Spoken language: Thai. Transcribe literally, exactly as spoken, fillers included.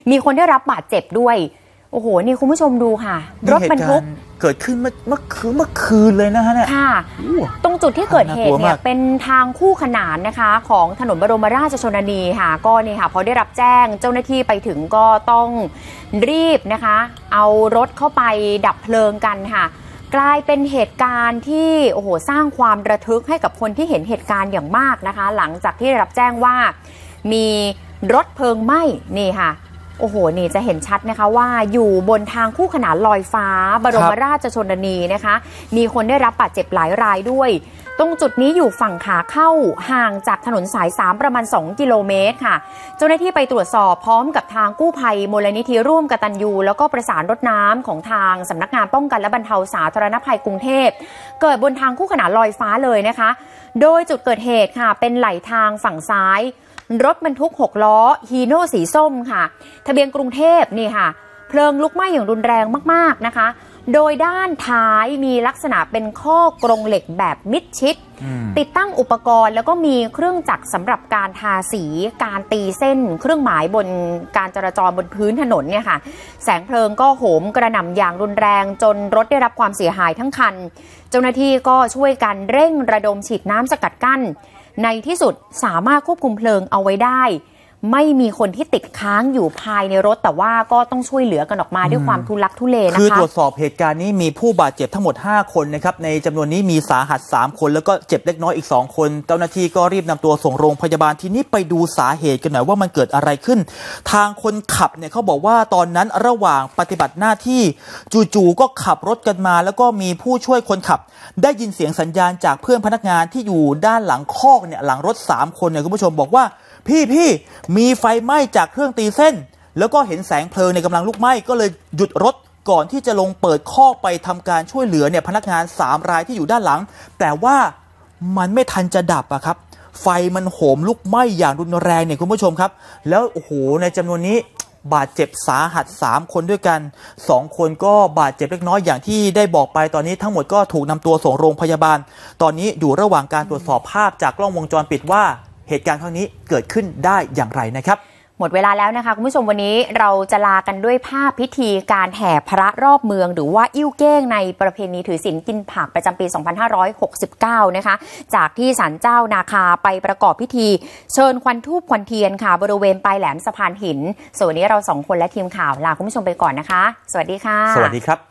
มีคนได้รับบาดเจ็บด้วยโอ้โหนี่คุณผู้ชมดูค่ะรถบรรทุกเกิดขึ้นเมื่อเมื่อคืนเมื่อคืนเลยนะฮะเนี่ยค่ะตรงจุดที่เกิดเหตุเนี่ยเป็นทางคู่ขนานนะคะของถนนบรมราชชนนีค่ะก็นี่ค่ะพอได้รับแจ้งเจ้าหน้าที่ไปถึงก็ต้องรีบนะคะเอารถเข้าไปดับเพลิงกันค่ะกลายเป็นเหตุการณ์ที่โอ้โหสร้างความระทึกให้กับคนที่เห็นเหตุการณ์อย่างมากนะคะหลังจากที่ได้รับแจ้งว่ามีรถเพลิงไหม้นี่ค่ะโอ้โหนี่จะเห็นชัดนะคะว่าอยู่บนทางคู่ขนานลอยฟ้าบรมราชชนนีนะคะมีคนได้รับบาดเจ็บหลายรายด้วยตรงจุดนี้อยู่ฝั่งขาเข้าห่างจากถนนสายสามประมาณสองกิโลเมตรค่ะเจ้าหน้าที่ไปตรวจสอบพร้อมกับทางกู้ภัยมูลนิธิร่วมกตัญญูแล้วก็ประสานรถน้ำของทางสำนักงานป้องกันและบรรเทาสาธารณภัยกรุงเทพเกิดบนทางคู่ขนานลอยฟ้าเลยนะคะโดยจุดเกิดเหตุค่ะเป็นไหลทางฝั่งซ้ายรถบรรทุกหกล้อฮีโน่สีส้มค่ะทะเบียนกรุงเทพนี่ค่ะเพลิงลุกไหม้อย่างรุนแรงมากๆนะคะโดยด้านท้ายมีลักษณะเป็นข้อกรงเหล็กแบบมิดชิดติดตั้งอุปกรณ์แล้วก็มีเครื่องจักรสำหรับการทาสีการตีเส้นเครื่องหมายบนการจราจรบนพื้นถนนเนี่ยค่ะแสงเพลิงก็โหมกระหน่ำอย่างรุนแรงจนรถได้รับความเสียหายทั้งคันเจ้าหน้าที่ก็ช่วยกันเร่งระดมฉีดน้ำสกัดกั้นในที่สุดสามารถควบคุมเพลิงเอาไว้ได้ไม่มีคนที่ติดค้างอยู่ภายในรถแต่ว่าก็ต้องช่วยเหลือกันออกมาด้วยความทุลักทุเลนะคะคือตรวจสอบเหตุการณ์นี้มีผู้บาดเจ็บทั้งหมดห้าคนนะครับในจำนวนนี้มีสาหัสสามคนแล้วก็เจ็บเล็กน้อยอีกสองคนเจ้าหน้าที่ก็รีบนำตัวส่งโรงพยาบาลทีนี้ไปดูสาเหตุกันหน่อยว่ามันเกิดอะไรขึ้นทางคนขับเนี่ยเขาบอกว่าตอนนั้นระหว่างปฏิบัติหน้าที่จู่ๆก็ขับรถกันมาแล้วก็มีผู้ช่วยคนขับได้ยินเสียงสัญญาณจากเพื่อนพนักงานที่อยู่ด้านหลังคอกเนี่ยหลังรถสามคนเนี่ยคุณผู้ชมบอกว่าพี่พี่มีไฟไหม้จากเครื่องตีเส้นแล้วก็เห็นแสงเพลิงในกำลังลุกไหม้ก็เลยหยุดรถก่อนที่จะลงเปิดคอกไปทำการช่วยเหลือเนี่ยพนักงานสามรายที่อยู่ด้านหลังแต่ว่ามันไม่ทันจะดับอะครับไฟมันโหมลุกไหม้อย่างรุนแรงเนี่ยคุณผู้ชมครับแล้วโอ้โหในจำนวนนี้บาดเจ็บสาหัสสามคนด้วยกันสองคนก็บาดเจ็บเล็กน้อยอย่างที่ได้บอกไปตอนนี้ทั้งหมดก็ถูกนำตัวส่งโรงพยาบาลตอนนี้อยู่ระหว่างการตรวจสอบภาพจากกล้องวงจรปิดว่าเหตุการณ์ครั้งนี้เกิดขึ้นได้อย่างไรนะครับหมดเวลาแล้วนะคะคุณผู้ชมวันนี้เราจะลากันด้วยภาพพิธีการแห่พระรอบเมืองหรือว่าอิ่วเก้งในประเพณีถือศีลกินผักประจำปีสองพันห้าร้อยหกสิบเก้านะคะจากที่ศาลเจ้านาคาไปประกอบพิธีเชิญควันธูปควันเทียนค่ะบริเวณปลายแหลมสะพานหินส่วนวันนี้เราสองคนและทีมข่าวลาคุณผู้ชมไปก่อนนะคะสวัสดีค่ะสวัสดีครับ